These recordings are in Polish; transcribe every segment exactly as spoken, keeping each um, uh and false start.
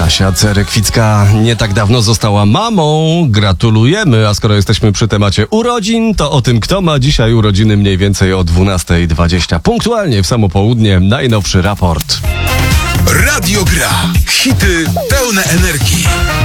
Kasia Cerekwicka nie tak dawno została mamą. Gratulujemy, a skoro jesteśmy przy temacie urodzin, to o tym, kto ma dzisiaj urodziny mniej więcej o dwunasta dwadzieścia. Punktualnie w samo południe najnowszy raport. Radio Gra. Hity pełne energii.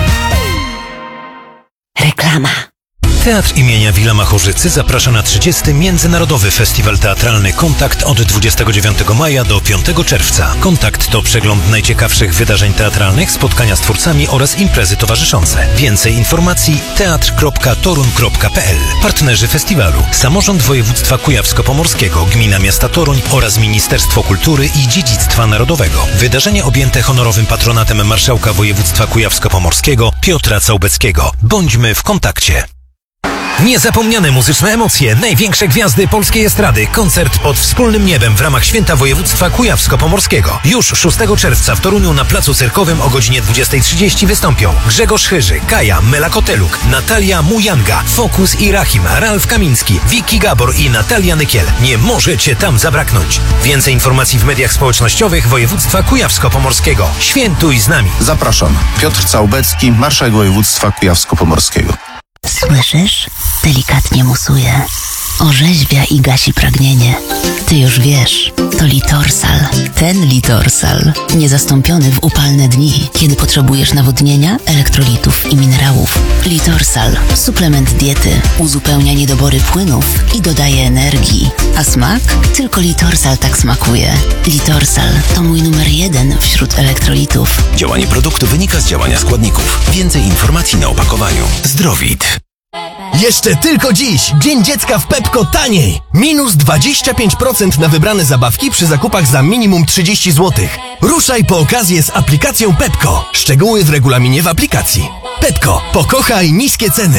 Reklama. Teatr imienia Wilama Chorzycy zaprasza na trzydziesty Międzynarodowy Festiwal Teatralny Kontakt od dwudziestego dziewiątego maja do piątego czerwca. Kontakt to przegląd najciekawszych wydarzeń teatralnych, spotkania z twórcami oraz imprezy towarzyszące. Więcej informacji teatr kropka toruń kropka p l. Partnerzy festiwalu: Samorząd Województwa Kujawsko-Pomorskiego, Gmina Miasta Toruń oraz Ministerstwo Kultury i Dziedzictwa Narodowego. Wydarzenie objęte honorowym patronatem Marszałka Województwa Kujawsko-Pomorskiego Piotra Całbeckiego. Bądźmy w kontakcie. Niezapomniane muzyczne emocje, największe gwiazdy polskiej estrady. Koncert pod wspólnym niebem w ramach Święta Województwa Kujawsko-Pomorskiego. Już szóstego czerwca w Toruniu na Placu Cyrkowym o godzinie dwudziestej trzydzieści wystąpią Grzegorz Chyży, Kaja, Mela Koteluk, Natalia Mujanga, Fokus i Rahim, Ralf Kamiński, Wiki Gabor i Natalia Nykiel. Nie możecie tam zabraknąć. Więcej informacji w mediach społecznościowych Województwa Kujawsko-Pomorskiego. Świętuj z nami. Zapraszam. Piotr Całbecki, Marszałek Województwa Kujawsko-Pomorskiego. Słyszysz? Delikatnie musuje. Orzeźwia i gasi pragnienie. Ty już wiesz, to Litorsal. Ten Litorsal. Niezastąpiony w upalne dni, kiedy potrzebujesz nawodnienia, elektrolitów i minerałów. Litorsal. Suplement diety. Uzupełnia niedobory płynów i dodaje energii. A smak? Tylko Litorsal tak smakuje. Litorsal to mój numer jeden wśród elektrolitów. Działanie produktu wynika z działania składników. Więcej informacji na opakowaniu. Zdrowit. Jeszcze tylko dziś! Dzień Dziecka w Pepko taniej! Minus dwadzieścia pięć procent na wybrane zabawki przy zakupach za minimum trzydzieści złotych. Ruszaj po okazję z aplikacją Pepko. Szczegóły w regulaminie w aplikacji. Pepko. Pokochaj niskie ceny.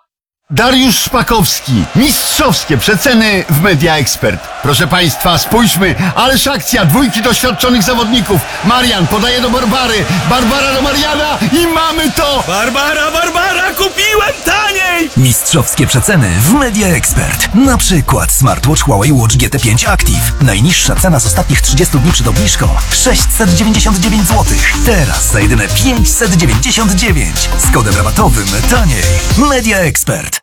Dariusz Szpakowski. Mistrzowskie przeceny w Media Expert. Proszę Państwa, spójrzmy, ależ akcja, dwójki doświadczonych zawodników. Marian podaje do Barbary, Barbara do Mariana i mamy to! Barbara, Barbara, kupiłem taniej! Mistrzowskie przeceny w Media Expert. Na przykład smartwatch Huawei Watch G T pięć Active. Najniższa cena z ostatnich trzydziestu dni przed obniżką sześćset dziewięćdziesiąt dziewięć złotych. Teraz za jedyne pięćset dziewięćdziesiąt dziewięć. Z kodem rabatowym taniej. Media Expert.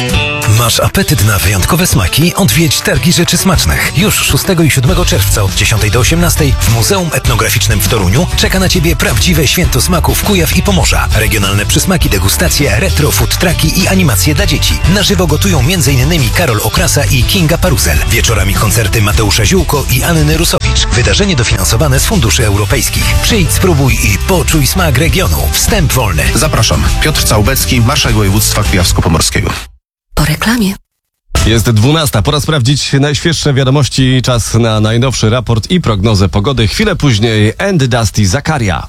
Masz apetyt na wyjątkowe smaki? Odwiedź Targi Rzeczy Smacznych. Już szóstego i siódmego czerwca od dziesiątej do osiemnastej w Muzeum Etnograficznym w Toruniu czeka na Ciebie prawdziwe święto smaków Kujaw i Pomorza. Regionalne przysmaki, degustacje, retro food trucki i animacje dla dzieci. Na żywo gotują między innymi Karol Okrasa i Kinga Paruzel. Wieczorami koncerty Mateusza Ziółko i Anny Rusowicz. Wydarzenie dofinansowane z funduszy europejskich. Przyjdź, spróbuj i poczuj smak regionu. Wstęp wolny. Zapraszam. Piotr Całbecki, Marszałek Województwa Kujawsko-Pomorskiego. Po reklamie. Jest dwunasta. Pora sprawdzić najświeższe wiadomości. Czas na najnowszy raport i prognozę pogody. Chwilę później And Dusty Zakaria.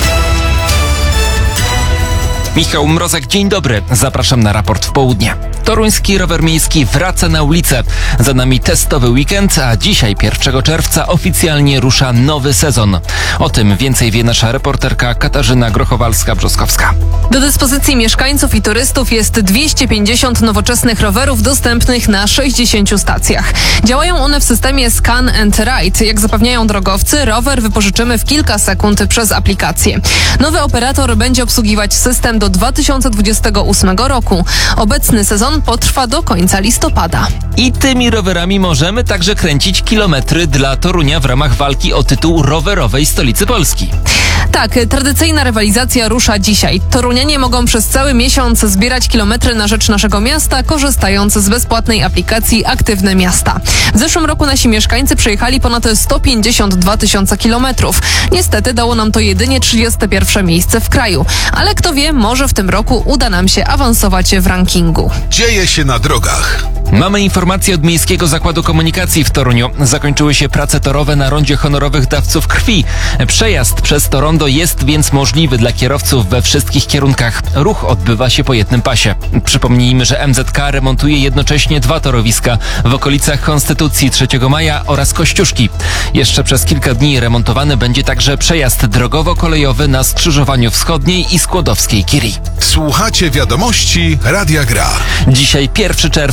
Michał Mrozek, dzień dobry. Zapraszam na raport w południe. Toruński rower miejski wraca na ulicę. Za nami testowy weekend, a dzisiaj, pierwszego czerwca, oficjalnie rusza nowy sezon. O tym więcej wie nasza reporterka Katarzyna Grochowalska-Brzoskowska. Do dyspozycji mieszkańców i turystów jest dwieście pięćdziesiąt nowoczesnych rowerów dostępnych na sześćdziesięciu stacjach. Działają one w systemie Scan and Ride. Jak zapewniają drogowcy, rower wypożyczymy w kilka sekund przez aplikację. Nowy operator będzie obsługiwać system do dwa tysiące dwudziestego ósmego roku. Obecny sezon potrwa do końca listopada. I tymi rowerami możemy także kręcić kilometry dla Torunia w ramach walki o tytuł rowerowej stolicy Polski. Tak, tradycyjna rywalizacja rusza dzisiaj. Torunianie mogą przez cały miesiąc zbierać kilometry na rzecz naszego miasta, korzystając z bezpłatnej aplikacji Aktywne Miasta. W zeszłym roku nasi mieszkańcy przejechali ponad sto pięćdziesiąt dwa tysiące kilometrów. Niestety dało nam to jedynie trzydzieste pierwsze miejsce w kraju. Ale kto wie, może w tym roku uda nam się awansować w rankingu. Dzieje się na drogach. Mamy informację od Miejskiego Zakładu Komunikacji w Toruniu. Zakończyły się prace torowe na rondzie honorowych dawców krwi. Przejazd przez to rondo jest więc możliwy dla kierowców we wszystkich kierunkach. Ruch odbywa się po jednym pasie. Przypomnijmy, że M Z K remontuje jednocześnie dwa torowiska w okolicach Konstytucji trzeciego maja oraz Kościuszki. Jeszcze przez kilka dni remontowany będzie także przejazd drogowo-kolejowy na skrzyżowaniu wschodniej i Skłodowskiej Curie. Słuchacie wiadomości Radia Gra. Dzisiaj pierwszego czerwca, dzień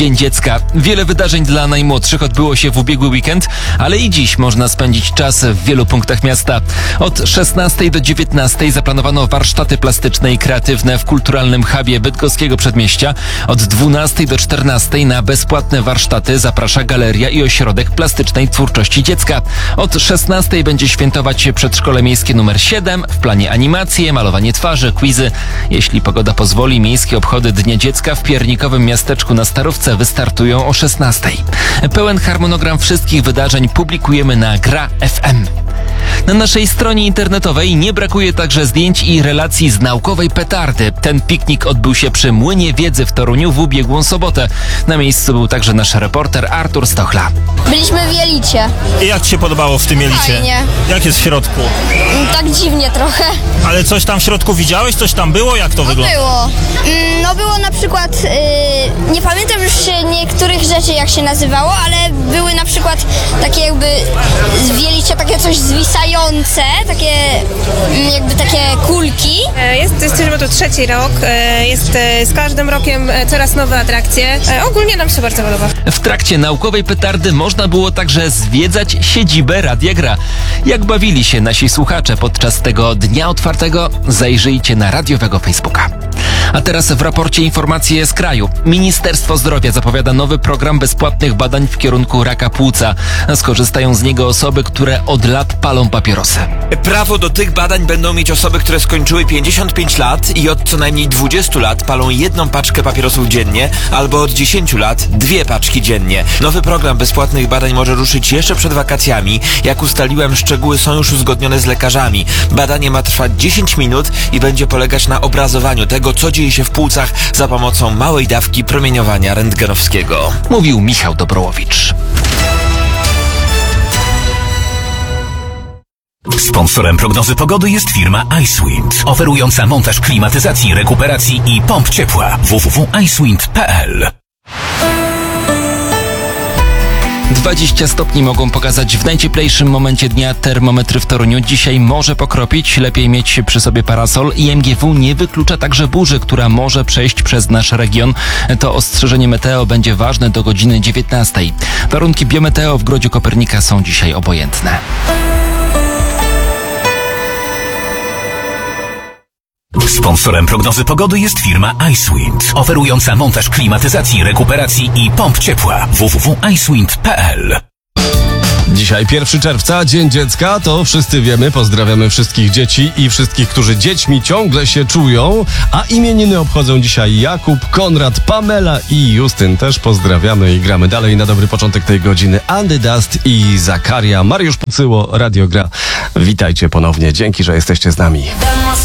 Dzień Dziecka. Wiele wydarzeń dla najmłodszych odbyło się w ubiegły weekend, ale i dziś można spędzić czas w wielu punktach miasta. Od szesnastej do dziewiętnastej zaplanowano warsztaty plastyczne i kreatywne w kulturalnym hubie bydgoskiego przedmieścia. Od dwunastej do czternastej na bezpłatne warsztaty zaprasza Galeria i Ośrodek Plastycznej Twórczości Dziecka. Od szesnastej będzie świętować przedszkole miejskie numer siedem. W planie animacje, malowanie twarzy, quizy. Jeśli pogoda pozwoli, miejskie obchody Dnia Dziecka w piernikowym miasteczku na Starówce wystartują o szesnastej. Pełen harmonogram wszystkich wydarzeń publikujemy na Gra F M. Na naszej stronie internetowej nie brakuje także zdjęć i relacji z naukowej petardy. Ten piknik odbył się przy Młynie Wiedzy w Toruniu w ubiegłą sobotę. Na miejscu był także nasz reporter Artur Stochla. Byliśmy w Jelicie. I jak Ci się podobało w tym Jelicie? Fajnie. Jak jest w środku? Tak dziwnie trochę. Ale coś tam w środku widziałeś? Coś tam było? Jak to No wygląda? było. Mm, No było na przykład, yy, nie pamiętam już niektórych rzeczy jak się nazywało, ale były na przykład takie jakby w Jelicie takie coś zwisające, takie mm, jakby takie kulki. Jest, jesteśmy tu trzeci rok, e, jest e, z każdym rokiem e, coraz nowe atrakcje. E, Ogólnie nam się bardzo podoba. W trakcie naukowej petardy można było także zwiedzać siedzibę Radia Gra. Jak bawili się nasi słuchacze podczas tego dnia otwartego, zajrzyjcie na radiowego Facebooka. A teraz w raporcie informacje z kraju. Ministerstwo Zdrowia zapowiada nowy program bezpłatnych badań w kierunku raka płuca. Skorzystają z niego osoby, które od lat palą papierosy. Prawo do tych badań będą mieć osoby, które skończyły pięćdziesiąt pięć lat i od co najmniej dwudziestu lat palą jedną paczkę papierosów dziennie, albo od dziesięciu lat dwie paczki dziennie. Nowy program bezpłatnych badań może ruszyć jeszcze przed wakacjami. Jak ustaliłem, szczegóły są już uzgodnione z lekarzami. Badanie ma trwać dziesięć minut i będzie polegać na obrazowaniu tego, co dzieje się w płucach za pomocą małej dawki promieniowania rentgenowskiego. Mówił Michał Dobrołowicz. Sponsorem prognozy pogody jest firma Icewind, oferująca montaż klimatyzacji, rekuperacji i pomp ciepła. w w w kropka icewind kropka p l. dwadzieścia stopni mogą pokazać w najcieplejszym momencie dnia termometry w Toruniu. Dzisiaj może pokropić, lepiej mieć przy sobie parasol. I M G W nie wyklucza także burzy, która może przejść przez nasz region. To ostrzeżenie meteo będzie ważne do godziny dziewiętnastej. Warunki biometeo w Grodziu Kopernika są dzisiaj obojętne. Sponsorem prognozy pogody jest firma Icewind, oferująca montaż klimatyzacji, rekuperacji i pomp ciepła. w w w kropka icewind kropka p l. Dzisiaj pierwszego czerwca, Dzień Dziecka, to wszyscy wiemy, pozdrawiamy wszystkich dzieci i wszystkich, którzy dziećmi ciągle się czują, a imieniny obchodzą dzisiaj Jakub, Konrad, Pamela i Justyn. Też pozdrawiamy i gramy dalej na dobry początek tej godziny. Andy Dust i Zakaria, Mariusz Pucyło, Radio Gra. Witajcie ponownie, dzięki, że jesteście z nami.